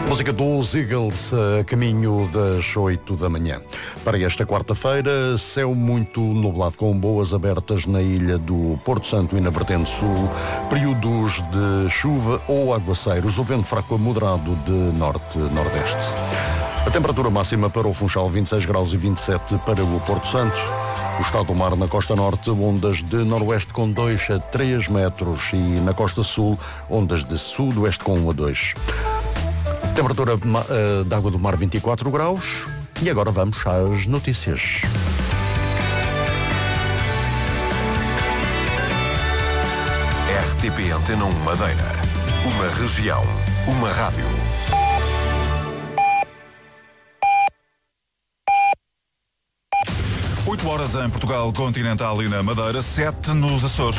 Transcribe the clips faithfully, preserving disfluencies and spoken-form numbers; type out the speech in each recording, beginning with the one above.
Música dos Eagles a caminho das oito da manhã. Para esta quarta-feira, céu muito nublado com boas abertas na ilha do Porto Santo e na vertente sul, períodos de chuva ou aguaceiros, o vento fraco a moderado de norte-nordeste. A temperatura máxima para o Funchal vinte e seis graus e vinte e sete para o Porto Santo. O estado do mar na costa norte, ondas de noroeste com dois a três metros e na costa sul, ondas de sudoeste com um a dois. Temperatura uh, de água do mar vinte e quatro graus. E agora vamos às notícias. R T P Antena um Madeira. Uma região. Uma rádio. oito horas em Portugal continental e na Madeira, sete nos Açores.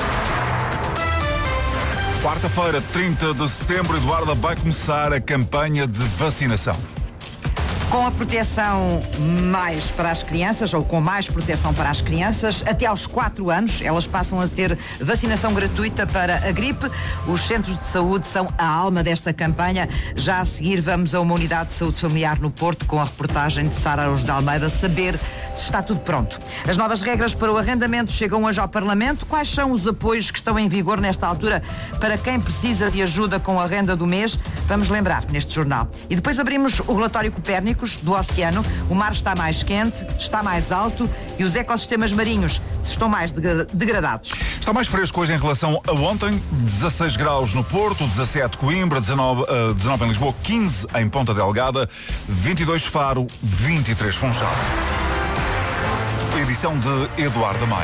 Quarta-feira, trinta de setembro, Eduarda, vai começar a campanha de vacinação. Com a proteção mais para as crianças, ou com mais proteção para as crianças, até aos quatro anos, elas passam a ter vacinação gratuita para a gripe. Os centros de saúde são a alma desta campanha. Já a seguir vamos a uma unidade de saúde familiar no Porto, com a reportagem de Sara Araújo de Almeida, saber se está tudo pronto. As novas regras para o arrendamento chegam hoje ao Parlamento. Quais são os apoios que estão em vigor nesta altura para quem precisa de ajuda com a renda do mês? Vamos lembrar neste jornal. E depois abrimos o relatório Copérnico do oceano. O mar está mais quente, está mais alto e os ecossistemas marinhos estão mais degradados. Está mais fresco hoje em relação a ontem. dezasseis graus no Porto, dezassete Coimbra, dezanove, uh, dezanove em Lisboa, quinze em Ponta Delgada, vinte e dois Faro, vinte e três Funchal. Edição de Eduardo Maio.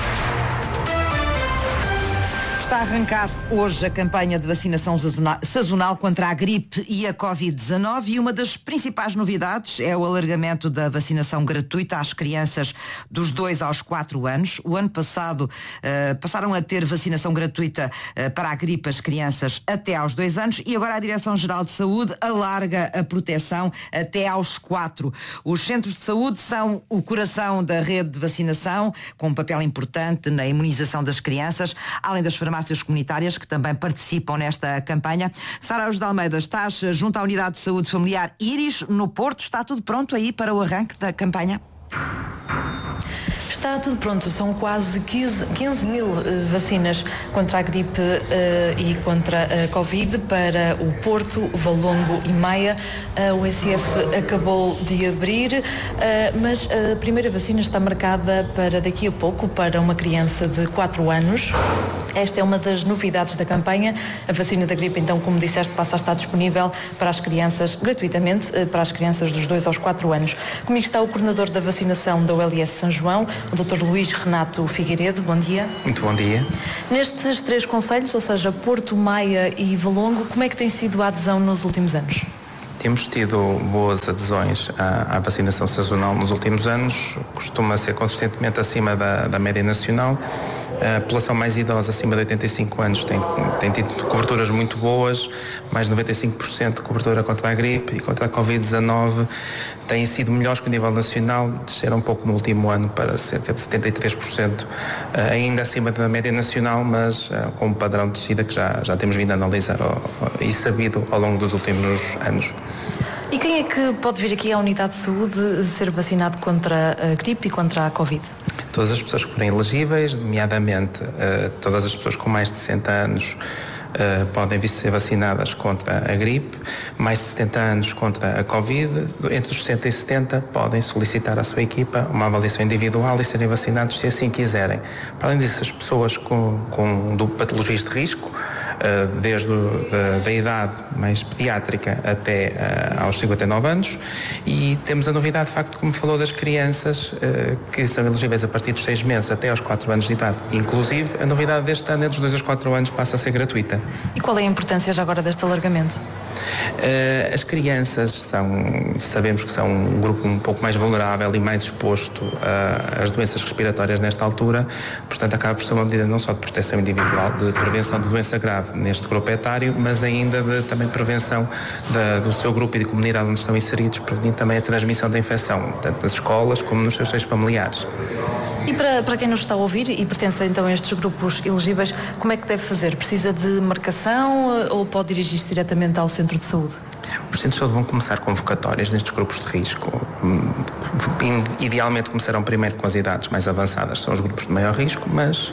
Está a arrancar hoje a campanha de vacinação sazonal contra a gripe e a covid dezanove e uma das principais novidades é o alargamento da vacinação gratuita às crianças dos dois aos quatro anos. O ano passado uh, passaram a ter vacinação gratuita uh, para a gripe as crianças até aos dois anos e agora a Direção-Geral de Saúde alarga a proteção até aos quatro. Os centros de saúde são o coração da rede de vacinação, com um papel importante na imunização das crianças, além das farmácias comunitárias que também participam nesta campanha. Sara Araújo de Almeida, estás junto à Unidade de Saúde Familiar Íris, no Porto. Está tudo pronto aí para o arranque da campanha? Está tudo pronto, são quase quinze mil uh, vacinas contra a gripe uh, e contra a Covid para o Porto, Valongo e Maia. Uh, o S F acabou de abrir, uh, mas a primeira vacina está marcada para daqui a pouco, para uma criança de quatro anos. Esta é uma das novidades da campanha. A vacina da gripe, então, como disseste, passa a estar disponível para as crianças, gratuitamente, uh, para as crianças dos dois aos quatro anos. Comigo está o coordenador da vacinação da U L S São João, o doutor Luís Renato Figueiredo. Bom dia. Muito bom dia. Nestes três concelhos, ou seja, Porto, Maia e Valongo, como é que tem sido a adesão nos últimos anos? Temos tido boas adesões à, à vacinação sazonal nos últimos anos, costuma ser consistentemente acima da, da média nacional. A população mais idosa, acima de oitenta e cinco anos, tem, tem tido coberturas muito boas, mais de noventa e cinco por cento de cobertura contra a gripe e contra a covid dezanove. Têm sido melhores que o nível nacional, desceram um pouco no último ano para cerca de setenta e três por cento, ainda acima da média nacional, mas com um padrão de descida que já, já temos vindo a analisar e sabido ao longo dos últimos anos. E quem é que pode vir aqui à unidade de saúde ser vacinado contra a gripe e contra a Covid? Todas as pessoas que forem elegíveis, nomeadamente uh, todas as pessoas com mais de sessenta anos uh, podem vir ser vacinadas contra a gripe, mais de setenta anos contra a Covid, entre os sessenta e setenta podem solicitar à sua equipa uma avaliação individual e serem vacinados se assim quiserem. Para além disso, as pessoas com, com patologias de risco, desde a da idade mais pediátrica até uh, aos cinquenta e nove anos, e temos a novidade, de facto, como falou, das crianças uh, que são elegíveis a partir dos seis meses até aos quatro anos de idade. Inclusive, a novidade deste ano é dos dois aos quatro anos passa a ser gratuita. E qual é a importância já agora deste alargamento? Uh, as crianças são, sabemos que são um grupo um pouco mais vulnerável e mais exposto uh, às doenças respiratórias nesta altura, portanto acaba por ser uma medida não só de proteção individual, de prevenção de doença grave neste grupo etário, mas ainda de também prevenção da, do seu grupo e de comunidade onde estão inseridos, prevenindo também a transmissão da infecção, tanto nas escolas como nos seus seios familiares. E para, para quem nos está a ouvir e pertence então a estes grupos elegíveis, como é que deve fazer? Precisa de marcação ou pode dirigir-se diretamente ao centro de saúde? Os centros de saúde vão começar convocatórias nestes grupos de risco. Idealmente começarão primeiro com as idades mais avançadas, são os grupos de maior risco, mas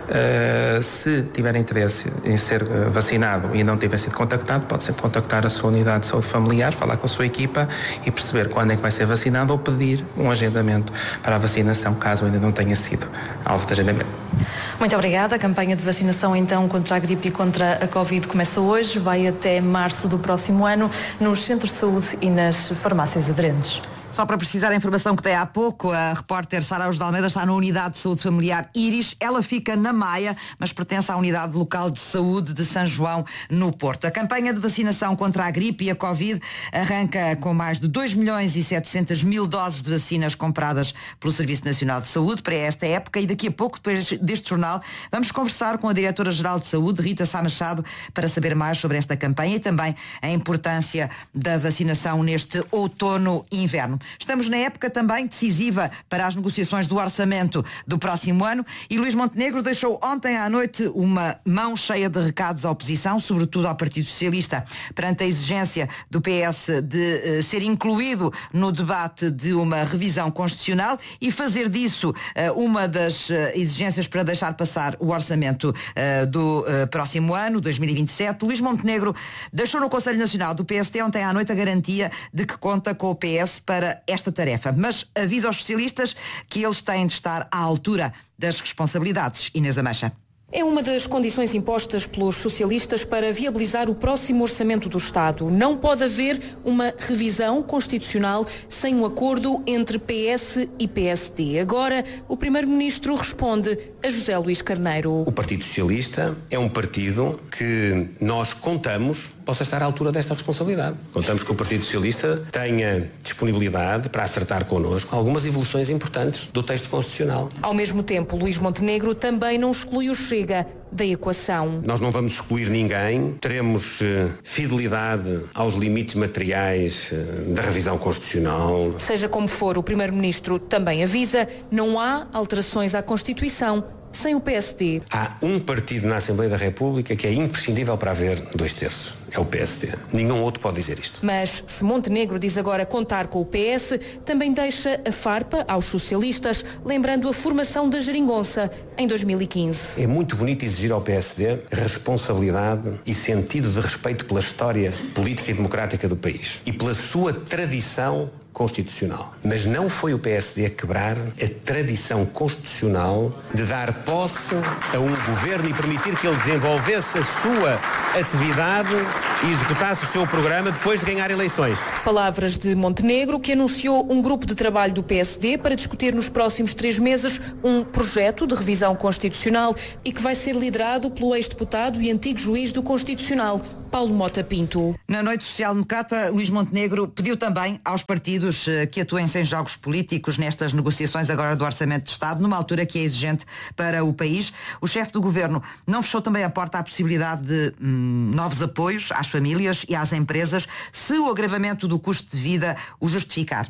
uh, se tiver interesse em ser vacinado e não tiver sido contactado, pode sempre contactar a sua unidade de saúde familiar, falar com a sua equipa e perceber quando é que vai ser vacinado ou pedir um agendamento para a vacinação, caso ainda não tenha sido alvo de agendamento. Muito obrigada. A campanha de vacinação então contra a gripe e contra a Covid começa hoje, vai até março do próximo ano nos centros de saúde e nas farmácias aderentes. Só para precisar a informação que dei há pouco, a repórter Sara Araújo de Almeida está na Unidade de Saúde Familiar Íris. Ela fica na Maia, mas pertence à Unidade Local de Saúde de São João, no Porto. A campanha de vacinação contra a gripe e a Covid arranca com mais de dois milhões e setecentas mil doses de vacinas compradas pelo Serviço Nacional de Saúde para esta época e daqui a pouco, depois deste jornal, vamos conversar com a Diretora-Geral de Saúde, Rita Sá Machado, para saber mais sobre esta campanha e também a importância da vacinação neste outono e inverno. Estamos na época também decisiva para as negociações do orçamento do próximo ano e Luís Montenegro deixou ontem à noite uma mão cheia de recados à oposição, sobretudo ao Partido Socialista, perante a exigência do P S de uh, ser incluído no debate de uma revisão constitucional e fazer disso uh, uma das uh, exigências para deixar passar o orçamento uh, do uh, próximo ano, dois mil e vinte e sete. Luís Montenegro deixou no Conselho Nacional do P S T ontem à noite a garantia de que conta com o P S para esta tarefa, mas avisa aos socialistas que eles têm de estar à altura das responsabilidades. Inês Ameixa. É uma das condições impostas pelos socialistas para viabilizar o próximo orçamento do Estado. Não pode haver uma revisão constitucional sem um acordo entre P S e P S D. Agora, o Primeiro-Ministro responde a José Luís Carneiro. O Partido Socialista é um partido que nós contamos possa estar à altura desta responsabilidade. Contamos que o Partido Socialista tenha disponibilidade para acertar connosco algumas evoluções importantes do texto constitucional. Ao mesmo tempo, Luís Montenegro também não exclui o Chega da equação. Nós não vamos excluir ninguém, teremos uh, fidelidade aos limites materiais uh, da revisão constitucional. Seja como for, o Primeiro-Ministro também avisa, não há alterações à Constituição sem o P S D. Há um partido na Assembleia da República que é imprescindível para haver dois terços. É o P S D. Nenhum outro pode dizer isto. Mas se Montenegro diz agora contar com o P S, também deixa a farpa aos socialistas, lembrando a formação da geringonça em dois mil e quinze. É muito bonito exigir ao P S D responsabilidade e sentido de respeito pela história política e democrática do país e pela sua tradição constitucional. Mas não foi o P S D a quebrar a tradição constitucional de dar posse a um governo e permitir que ele desenvolvesse a sua atividade e executasse o seu programa depois de ganhar eleições. Palavras de Montenegro, que anunciou um grupo de trabalho do P S D para discutir nos próximos três meses um projeto de revisão constitucional e que vai ser liderado pelo ex-deputado e antigo juiz do Constitucional, Paulo Mota Pinto. Na noite social-democrata, Luís Montenegro pediu também aos partidos que atuem sem jogos políticos nestas negociações agora do Orçamento de Estado, numa altura que é exigente para o país. O chefe do governo não fechou também a porta à possibilidade de hum, novos apoios às famílias e às empresas, se o agravamento do custo de vida o justificar.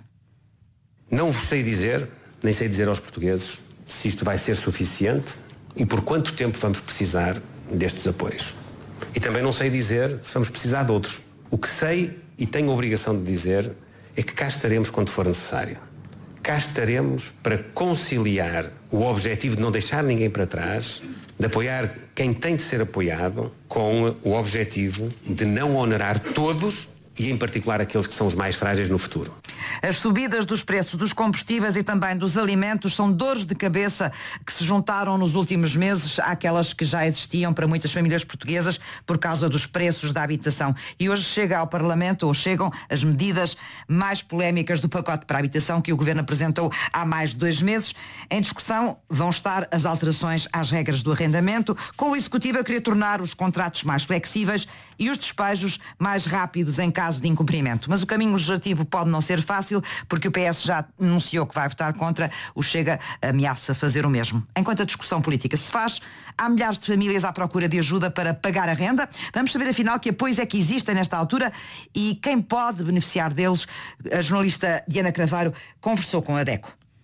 Não vos sei dizer, nem sei dizer aos portugueses, se isto vai ser suficiente e por quanto tempo vamos precisar destes apoios. E também não sei dizer se vamos precisar de outros. O que sei e tenho a obrigação de dizer é que cá estaremos quando for necessário. Cá estaremos para conciliar o objetivo de não deixar ninguém para trás, de apoiar quem tem de ser apoiado, com o objetivo de não onerar todos e em particular aqueles que são os mais frágeis no futuro. As subidas dos preços dos combustíveis e também dos alimentos são dores de cabeça que se juntaram nos últimos meses àquelas que já existiam para muitas famílias portuguesas por causa dos preços da habitação. E hoje chega ao Parlamento, ou chegam, as medidas mais polémicas do pacote para a habitação que o Governo apresentou há mais de dois meses. Em discussão vão estar as alterações às regras do arrendamento, com o Executivo a querer tornar os contratos mais flexíveis e os despejos mais rápidos em caso de incumprimento. Mas o caminho legislativo pode não ser fácil, porque o P S já anunciou que vai votar contra, o Chega ameaça fazer o mesmo. Enquanto a discussão política se faz, há milhares de famílias à procura de ajuda para pagar a renda. Vamos saber afinal que apoios é que existem nesta altura e quem pode beneficiar deles. A jornalista Diana Craveiro conversou com a DECO.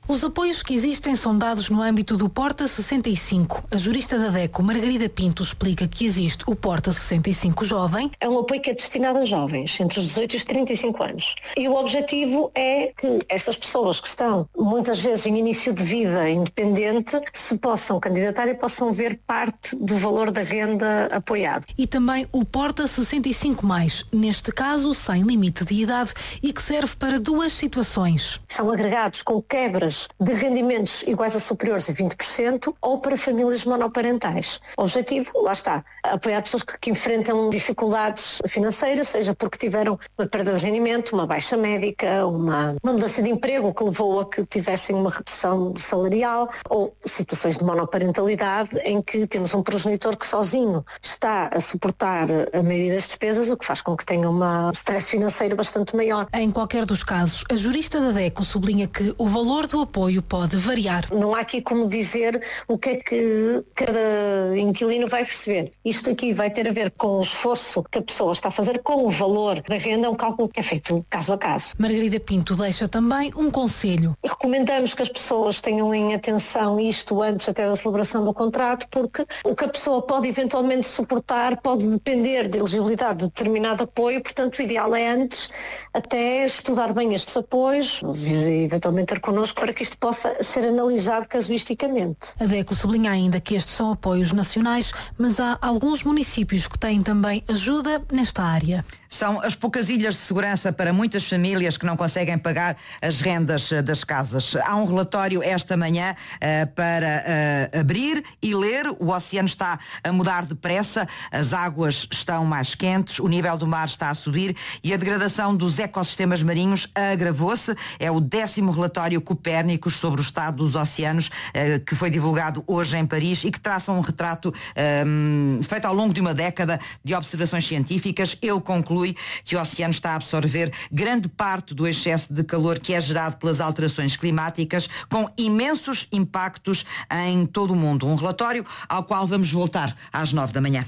Os apoios que existem são dados no âmbito do Porta sessenta e cinco. A jurista da DECO, Margarida Pinto, explica que existe o Porta sessenta e cinco Jovem. É um apoio que é destinado a jovens, entre os dezoito e os trinta e cinco anos. E o objetivo é que estas pessoas que estão, muitas vezes, em início de vida independente, se possam candidatar e possam ver parte do valor da renda apoiado. E também o Porta sessenta e cinco mais, neste caso sem limite de idade e que serve para duas situações. São agregados com quebras de rendimentos iguais ou superiores a vinte por cento ou para famílias monoparentais. O objetivo, lá está, apoiar pessoas que, que enfrentam dificuldades financeiras, seja porque tiveram uma perda de rendimento, uma baixa médica, uma, uma mudança de emprego que levou a que tivessem uma redução salarial, ou situações de monoparentalidade em que temos um progenitor que sozinho está a suportar a maioria das despesas, o que faz com que tenha uma stress financeiro bastante maior. Em qualquer dos casos, a jurista da DECO sublinha que o valor do apoio pode variar. Não há aqui como dizer o que é que cada inquilino vai receber. Isto aqui vai ter a ver com o esforço que a pessoa está a fazer com o valor da renda, é um cálculo que é feito caso a caso. Margarida Pinto deixa também um conselho. Recomendamos que as pessoas tenham em atenção isto antes até da celebração do contrato, porque o que a pessoa pode eventualmente suportar pode depender da elegibilidade de determinado apoio, portanto o ideal é antes até estudar bem estes apoios, vir eventualmente ter connosco para que isto possa ser analisado casuisticamente. A DECO sublinha ainda que estes são apoios nacionais, mas há alguns municípios que têm também ajuda nesta área. São as poucas ilhas de segurança para muitas famílias que não conseguem pagar as rendas das casas. Há um relatório esta manhã uh, para uh, abrir e ler. O oceano está a mudar depressa, as águas estão mais quentes, o nível do mar está a subir e a degradação dos ecossistemas marinhos agravou-se. É o décimo relatório Copérnicos sobre o estado dos oceanos uh, que foi divulgado hoje em Paris e que traça um retrato um, feito ao longo de uma década de observações científicas. Ele conclui que o oceano está a absorver grande parte do excesso de calor que é gerado pelas alterações climáticas, com imensos impactos em todo o mundo. Um relatório ao qual vamos voltar às nove da manhã.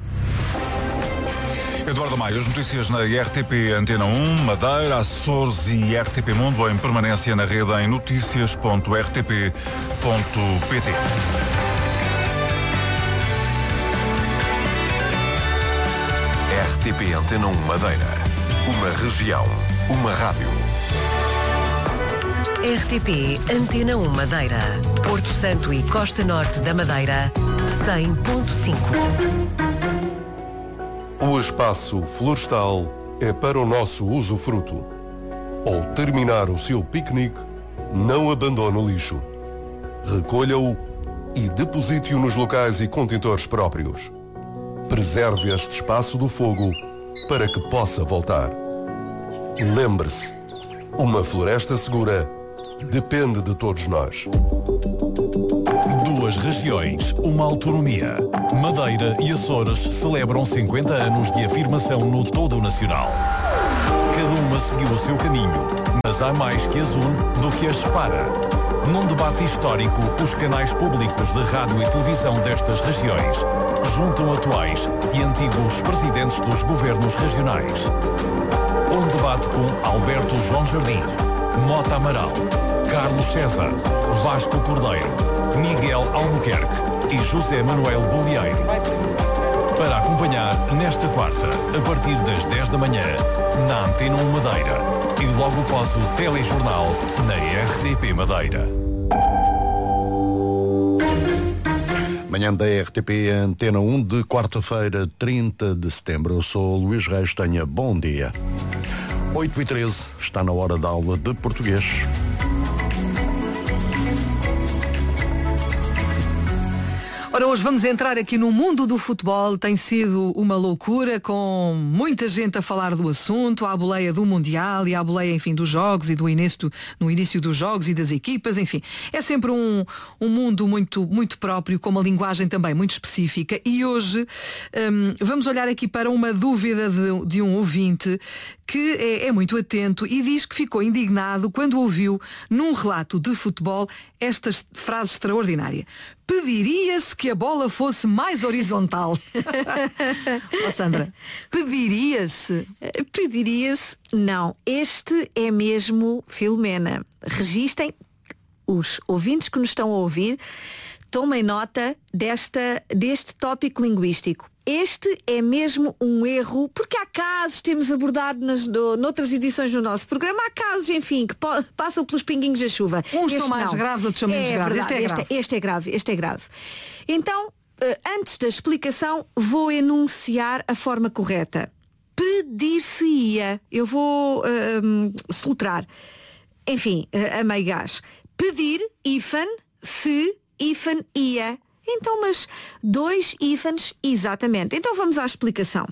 Eduardo Maia, as notícias na R T P Antena um, Madeira, Açores e R T P Mundo em permanência na rede em notícias ponto r t p ponto p t. R T P Antena um Madeira. Uma região, uma rádio. R T P Antena um Madeira. Porto Santo e Costa Norte da Madeira, cem ponto cinco. O espaço florestal é para o nosso usufruto. Ao terminar o seu piquenique, não abandone o lixo. Recolha-o e deposite-o nos locais e contentores próprios. Preserve este espaço do fogo para que possa voltar. Lembre-se, uma floresta segura depende de todos nós. Duas regiões, uma autonomia. Madeira e Açores celebram cinquenta anos de afirmação no todo nacional. Cada uma seguiu o seu caminho, mas há mais que as une do que as separa. Num debate histórico, os canais públicos de rádio e televisão destas regiões juntam atuais e antigos presidentes dos governos regionais. Um debate com Alberto João Jardim, Mota Amaral, Carlos César, Vasco Cordeiro, Miguel Albuquerque e José Manuel Bolieiro. Para acompanhar nesta quarta, a partir das dez da manhã, na Antena um Madeira e logo após o telejornal na R T P Madeira. Manhã da R T P Antena um de quarta-feira, trinta de setembro. Eu sou Luís Reis, tenha bom dia. oito e treze, está na hora da aula de português. Ora, hoje vamos entrar aqui no mundo do futebol. Tem sido uma loucura, com muita gente a falar do assunto, à boleia do Mundial e à boleia, enfim, dos jogos e do início, no início dos jogos e das equipas, enfim. É sempre um, um mundo muito, muito próprio, com uma linguagem também muito específica. E hoje um, vamos olhar aqui para uma dúvida de, de um ouvinte que é, é muito atento e diz que ficou indignado quando ouviu, num relato de futebol, esta frase extraordinária: pediria-se que a bola fosse mais horizontal. Oh, Sandra, pediria-se? Pediria-se, não. Este é mesmo Filomena. Registem, os ouvintes que nos estão a ouvir, tomem nota desta, deste tópico linguístico. Este é mesmo um erro, porque há casos, temos abordado nas, do, noutras edições do nosso programa, há casos, enfim, que po, passam pelos pinguinhos da chuva. Uns este são mais não. graves, outros são menos é graves. Verdade, este, é este, grave. este é grave. Este é grave. Então, antes da explicação, vou enunciar a forma correta. Pedir-se-ia. Eu vou uh, soltar. Enfim, uh, a meio gás. Pedir, hífen, se, hífen, ia. Então, mas dois hífenes, exatamente. Então vamos à explicação.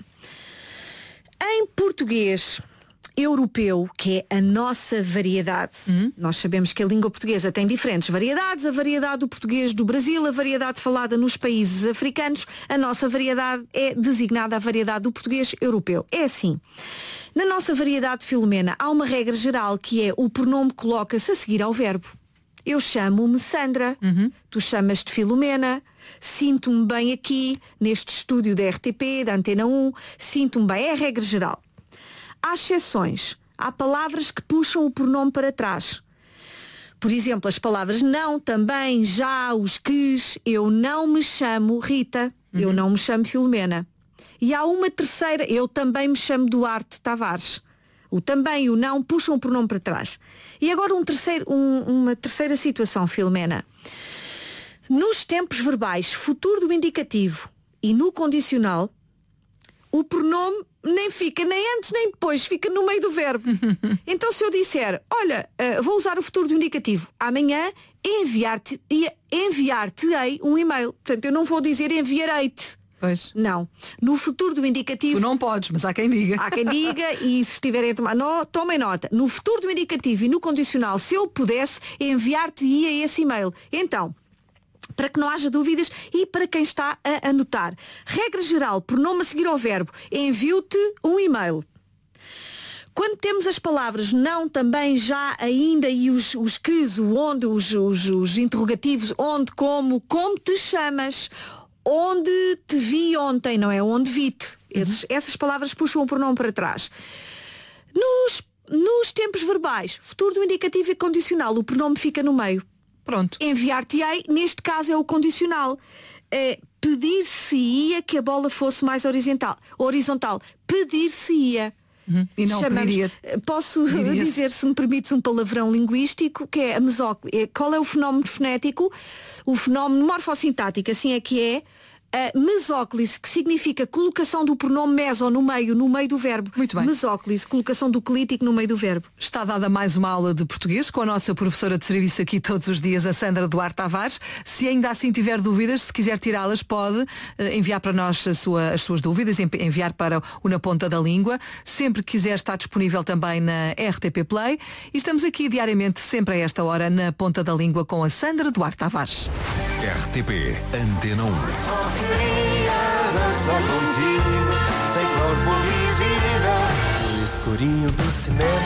Em português europeu, que é a nossa variedade, hum? nós sabemos que a língua portuguesa tem diferentes variedades, a variedade do português do Brasil, a variedade falada nos países africanos, a nossa variedade é designada a variedade do português europeu. É assim. Na nossa variedade Filomena há uma regra geral que é o pronome coloca-se a seguir ao verbo. Eu chamo-me Sandra, uhum. tu chamas-te Filomena, sinto-me bem aqui, neste estúdio da R T P, da Antena um, sinto-me bem, é a regra geral. Há exceções, há palavras que puxam o pronome para trás. Por exemplo, as palavras não, também, já, os quis, eu não me chamo Rita, uhum. eu não me chamo Filomena. E há uma terceira, eu também me chamo Duarte Tavares. O também e o não puxam o pronome para trás. E agora um terceiro, um, uma terceira situação, Filomena. Nos tempos verbais, futuro do indicativo e no condicional, o pronome nem fica nem antes nem depois, fica no meio do verbo. Então se eu disser, olha, uh, vou usar o futuro do indicativo, amanhã enviar-te, enviar-te-ei um e-mail. Portanto, eu não vou dizer enviarei-te. Pois. Não. No futuro do indicativo... Tu não podes, mas há quem diga. Há quem diga e se estiverem a tomar... No, tomem nota. No futuro do indicativo e no condicional, se eu pudesse, enviar-te-ia esse e-mail. Então, para que não haja dúvidas e para quem está a anotar. Regra geral, pronome a seguir ao verbo. Envio-te um e-mail. Quando temos as palavras não, também, já, ainda e os, os ques, o onde, os, os, os interrogativos, onde, como, como te chamas... Onde te vi ontem, não é? Onde vi-te. Esses, essas palavras puxam o pronome para trás. Nos, nos tempos verbais, futuro do indicativo e condicional, o pronome fica no meio. Pronto. Enviar-te-ei, neste caso é o condicional. É, pedir-se-ia que a bola fosse mais horizontal. Horizontal. Pedir-se-ia. Uhum. E não Chamamos, pediria. Posso Diria-se. dizer, se me permites, um palavrão linguístico, que é a mesóclise. Qual é o fenómeno fonético? O fenómeno morfossintático, assim é que é a mesóclise, que significa colocação do pronome meso no meio, no meio do verbo. Muito bem. Mesóclise, colocação do clítico no meio do verbo. Está dada mais uma aula de português com a nossa professora de serviço aqui todos os dias, a Sandra Duarte Tavares. Se ainda assim tiver dúvidas, se quiser tirá-las, pode uh, enviar para nós a sua, as suas dúvidas, enviar para o Na Ponta da Língua. Sempre que quiser, está disponível também na R T P Play. E estamos aqui diariamente, sempre a esta hora, na Ponta da Língua com a Sandra Duarte Tavares. R T P Antena um. Só contigo, sem corpo visível, no escurinho do cinema.